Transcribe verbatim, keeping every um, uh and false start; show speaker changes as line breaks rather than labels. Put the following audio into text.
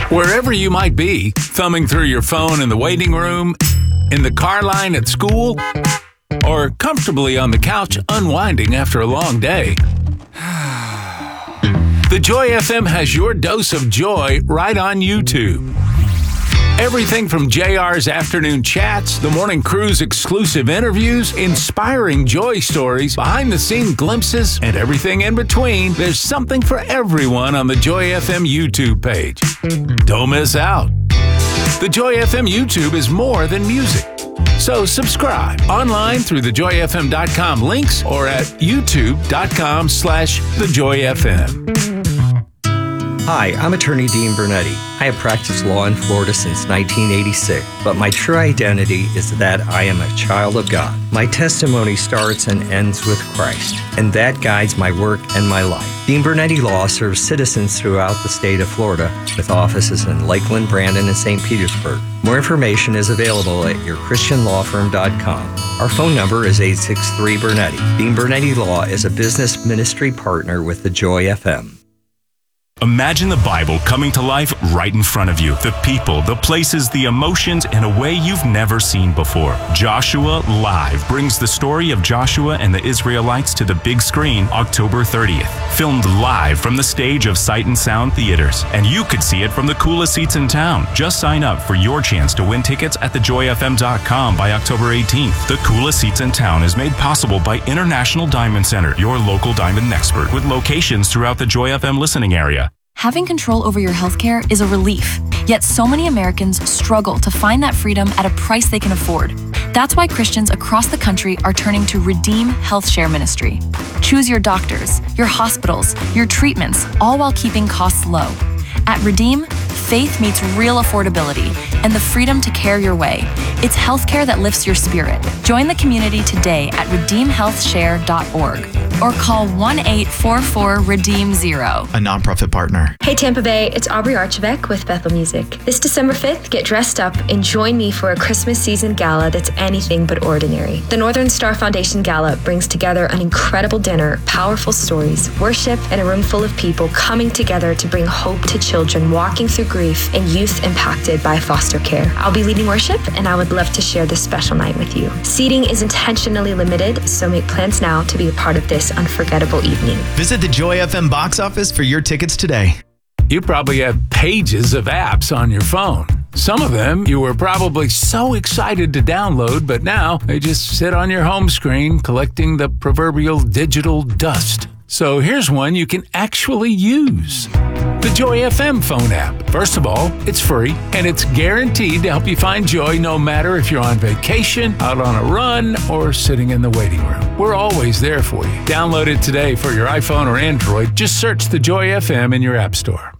Wherever you might be, thumbing through your phone in the waiting room, in the car line at school, or comfortably on the couch unwinding after a long day. The Joy F M has your dose of joy right on YouTube. Everything from J R's afternoon chats, the morning crew's exclusive interviews, inspiring joy stories, behind-the-scenes glimpses, and everything in between, there's something for everyone on the Joy F M YouTube page. Don't miss out. The Joy F M YouTube is more than music. So subscribe online through the joy f m dot com links or at youtube.com slash thejoyfm.
Hi, I'm attorney Dean Bernetti. I have practiced law in Florida since nineteen eighty-six, but my true identity is that I am a child of God. My testimony starts and ends with Christ, and that guides my work and my life. Dean Bernetti Law serves citizens throughout the state of Florida with offices in Lakeland, Brandon, and Saint Petersburg. More information is available at your christian law firm dot com. Our phone number is eight six three Bernetti. Dean Bernetti Law is a business ministry partner with the Joy F M.
Imagine the Bible coming to life right in front of you. The people, the places, the emotions in a way you've never seen before. Joshua Live brings the story of Joshua and the Israelites to the big screen October thirtieth. Filmed live from the stage of Sight and Sound Theaters. And you could see it from the coolest seats in town. Just sign up for your chance to win tickets at the joy f m dot com by October eighteenth. The coolest seats in town is made possible by International Diamond Center, your local diamond expert with locations throughout the Joy F M listening area.
Having control over your healthcare is a relief, yet so many Americans struggle to find that freedom at a price they can afford. That's why Christians across the country are turning to Redeem Health Share Ministry. Choose your doctors, your hospitals, your treatments, all while keeping costs low. At Redeem, faith meets real affordability and the freedom to care your way. It's healthcare that lifts your spirit. Join the community today at redeem health share dot org or call one eight four four redeem zero.
A nonprofit partner.
Hey Tampa Bay, it's Aubrey Archibek with Bethel Music. This December fifth, get dressed up and join me for a Christmas season gala that's anything but ordinary. The Northern Star Foundation Gala brings together an incredible dinner, powerful stories, worship, and a room full of people coming together to bring hope to children walking through grief and youth impacted by foster care. I'll be leading worship, and I would love to share this special night with you. Seating is intentionally limited, so make plans now to be a part of this unforgettable evening.
Visit the Joy F M box office for your tickets today.
You probably have pages of apps on your phone. Some of them you were probably so excited to download, but now they just sit on your home screen collecting the proverbial digital dust. So here's one you can actually use. The Joy F M phone app. First of all, it's free, and it's guaranteed to help you find joy no matter if you're on vacation, out on a run, or sitting in the waiting room. We're always there for you. Download it today for your iPhone or Android. Just search the Joy F M in your app store.